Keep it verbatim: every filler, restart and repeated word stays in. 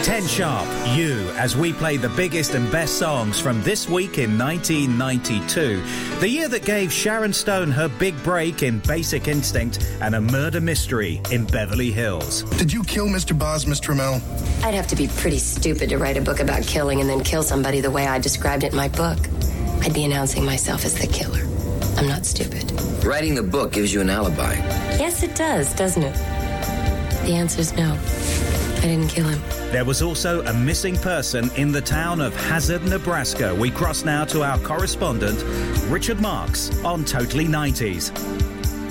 ten sharp, you, as we play the biggest and best songs from this week in nineteen ninety-two, the year that gave Sharon Stone her big break in Basic Instinct and a murder mystery in Beverly Hills. Did you kill Mister Boz, Miss Trammell? I'd have to be pretty stupid to write a book about killing and then kill somebody the way I described it in my book. I'd be announcing myself as the killer. I'm not stupid. Writing the book gives you an alibi. Yes, it does, doesn't it? The answer's no. I didn't kill him. There was also a missing person in the town of Hazard, Nebraska. We cross now to our correspondent, Richard Marks, on Totally nineties.